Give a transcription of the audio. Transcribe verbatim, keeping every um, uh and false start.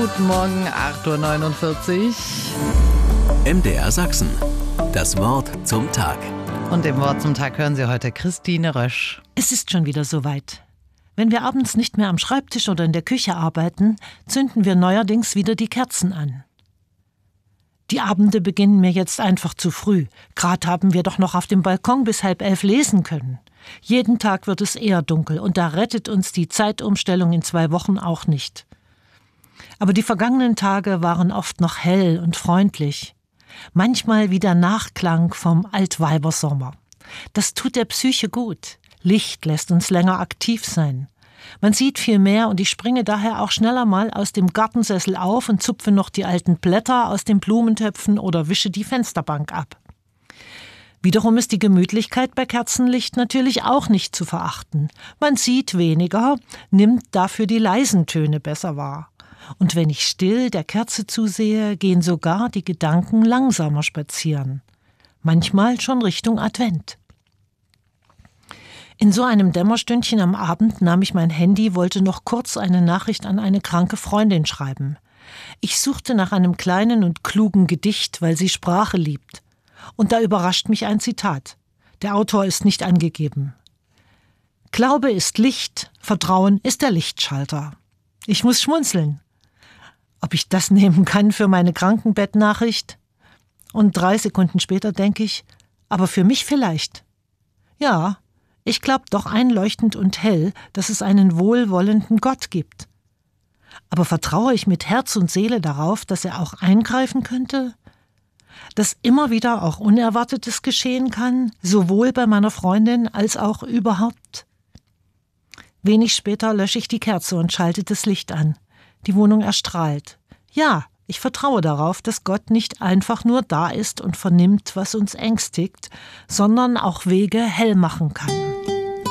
Guten Morgen, acht Uhr neunundvierzig. M D R Sachsen. Das Wort zum Tag. Und im Wort zum Tag hören Sie heute Christine Rösch. Es ist schon wieder soweit. Wenn wir abends nicht mehr am Schreibtisch oder in der Küche arbeiten, zünden wir neuerdings wieder die Kerzen an. Die Abende beginnen mir jetzt einfach zu früh. Gerade haben wir doch noch auf dem Balkon bis halb elf lesen können. Jeden Tag wird es eher dunkel und da rettet uns die Zeitumstellung in zwei Wochen auch nicht. Aber die vergangenen Tage waren oft noch hell und freundlich. Manchmal wie der Nachklang vom Altweibersommer. Das tut der Psyche gut. Licht lässt uns länger aktiv sein. Man sieht viel mehr und ich springe daher auch schneller mal aus dem Gartensessel auf und zupfe noch die alten Blätter aus den Blumentöpfen oder wische die Fensterbank ab. Wiederum ist die Gemütlichkeit bei Kerzenlicht natürlich auch nicht zu verachten. Man sieht weniger, nimmt dafür die leisen Töne besser wahr. Und wenn ich still der Kerze zusehe, gehen sogar die Gedanken langsamer spazieren. Manchmal schon Richtung Advent. In so einem Dämmerstündchen am Abend nahm ich mein Handy, wollte noch kurz eine Nachricht an eine kranke Freundin schreiben. Ich suchte nach einem kleinen und klugen Gedicht, weil sie Sprache liebt. Und da überrascht mich ein Zitat. Der Autor ist nicht angegeben. Glaube ist Licht, Vertrauen ist der Lichtschalter. Ich muss schmunzeln. Ob ich das nehmen kann für meine Krankenbettnachricht? Und drei Sekunden später denke ich, aber für mich vielleicht. Ja, ich glaube doch einleuchtend und hell, dass es einen wohlwollenden Gott gibt. Aber vertraue ich mit Herz und Seele darauf, dass er auch eingreifen könnte? Dass immer wieder auch Unerwartetes geschehen kann, sowohl bei meiner Freundin als auch überhaupt? Wenig später lösche ich die Kerze und schalte das Licht an. Die Wohnung erstrahlt. Ja, ich vertraue darauf, dass Gott nicht einfach nur da ist und vernimmt, was uns ängstigt, sondern auch Wege hell machen kann.